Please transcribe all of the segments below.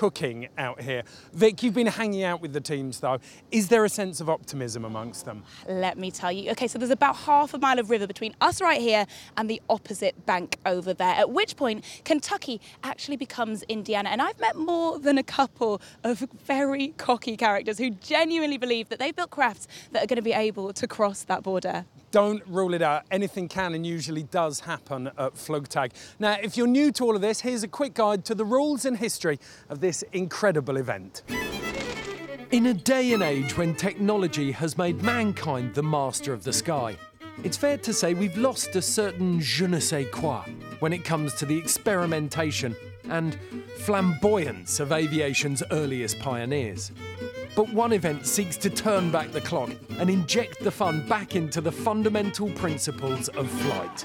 cooking out here. Vic, you've been hanging out with the teams though. Is there a sense of optimism amongst them? Let me tell you. Okay, so there's about half a mile of river between us right here and the opposite bank over there, at which point Kentucky actually becomes Indiana. And I've met more than a couple of very cocky characters who genuinely believe that they've built crafts that are going to be able to cross that border. Don't rule it out. Anything can and usually does happen at Flugtag. Now, if you're new to all of this, here's a quick guide to the rules and history of this incredible event. In a day and age when technology has made mankind the master of the sky, it's fair to say we've lost a certain je ne sais quoi when it comes to the experimentation and flamboyance of aviation's earliest pioneers. But one event seeks to turn back the clock and inject the fun back into the fundamental principles of flight.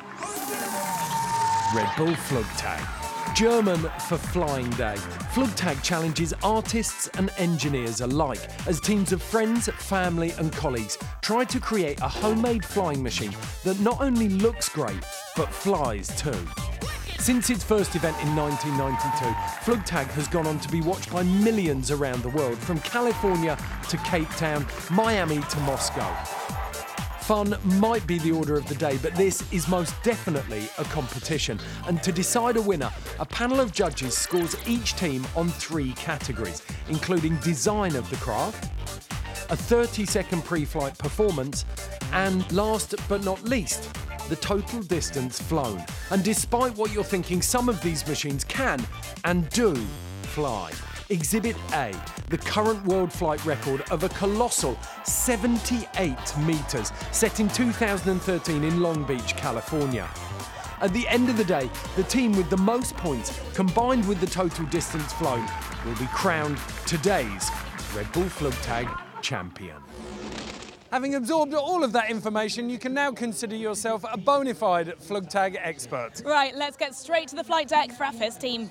Red Bull Flugtag. German for Flying Day, Flugtag challenges artists and engineers alike as teams of friends, family and colleagues try to create a homemade flying machine that not only looks great, but flies too. Since its first event in 1992, Flugtag has gone on to be watched by millions around the world, from California to Cape Town, Miami to Moscow. Fun might be the order of the day, but this is most definitely a competition. And to decide a winner, a panel of judges scores each team on 3 categories, including design of the craft, a 30-second pre-flight performance, and last but not least, the total distance flown. And despite what you're thinking, some of these machines can and do fly. Exhibit A, the current world flight record of a colossal 78 metres, set in 2013 in Long Beach, California. At the end of the day, the team with the most points, combined with the total distance flown, will be crowned today's Red Bull Flugtag champion. Having absorbed all of that information, you can now consider yourself a bona fide Flugtag expert. Right, let's get straight to the flight deck for our first team.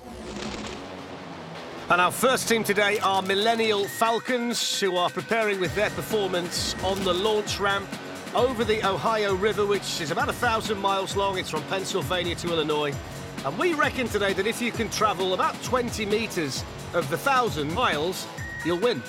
And our first team today are Millennial Falcons, who are preparing with their performance on the launch ramp over the Ohio River, which is about 1,000 miles long. It's from Pennsylvania to Illinois. And we reckon today that if you can travel about 20 metres of the 1,000 miles, you'll win.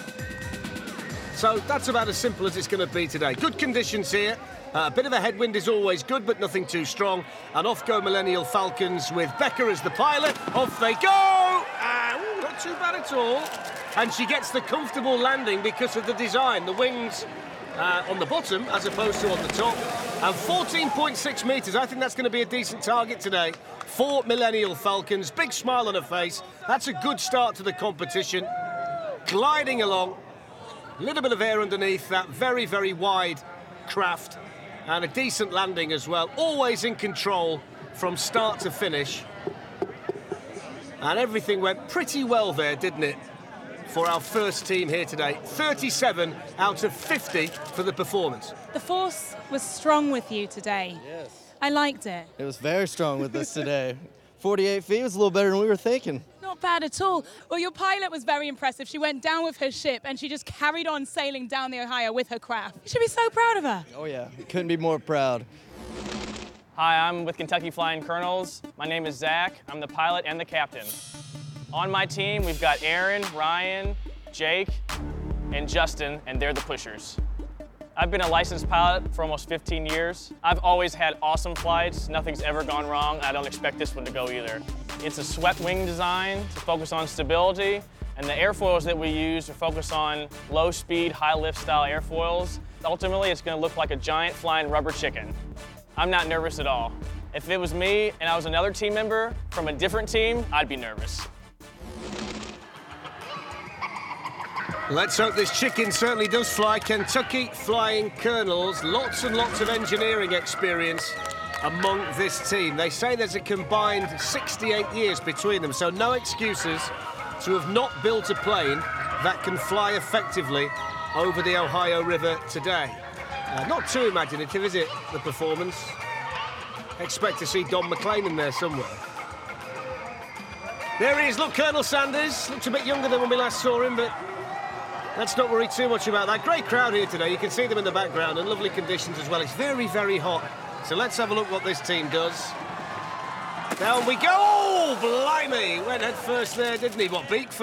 So that's about as simple as it's going to be today. Good conditions here. A bit of a headwind is always good, but nothing too strong. And off go Millennial Falcons with Becca as the pilot. Off they go! Not too bad at all. And she gets the comfortable landing because of the design. The wings on the bottom as opposed to on the top. And 14.6 metres. I think that's going to be a decent target today for Millennial Falcons. Big smile on her face. That's a good start to the competition. Gliding along. A little bit of air underneath that very, very wide craft, and a decent landing as well. Always in control from start to finish. And everything went pretty well there, didn't it, for our first team here today. 37 out of 50 for the performance. The force was strong with you today. Yes. I liked it. It was very strong with us today. 48 feet was a little better than we were thinking. Not bad at all. Well, your pilot was very impressive. She went down with her ship and she just carried on sailing down the Ohio with her craft. You should be so proud of her. Oh yeah, couldn't be more proud. Hi, I'm with Kentucky Flying Colonels. My name is Zach. I'm the pilot and the captain. On my team, we've got Aaron, Ryan, Jake, and Justin, and they're the pushers. I've been a licensed pilot for almost 15 years. I've always had awesome flights. Nothing's ever gone wrong. I don't expect this one to go either. It's a swept wing design to focus on stability, and the airfoils that we use are focused on low-speed, high-lift style airfoils. Ultimately, it's going to look like a giant flying rubber chicken. I'm not nervous at all. If it was me and I was another team member from a different team, I'd be nervous. Let's hope this chicken certainly does fly. Kentucky Flying Colonels, lots and lots of engineering experience among this team. They say there's a combined 68 years between them, so no excuses to have not built a plane that can fly effectively over the Ohio River today. Not too imaginative, is it, the performance? Expect to see Don McLean in there somewhere. There he is, look, Colonel Sanders. Looks a bit younger than when we last saw him, but let's not worry too much about that. Great crowd here today. You can see them in the background, and lovely conditions as well. It's very, very hot. So let's have a look what this team does. Down we go! Oh, blimey! Went head first there, didn't he? What, beak first?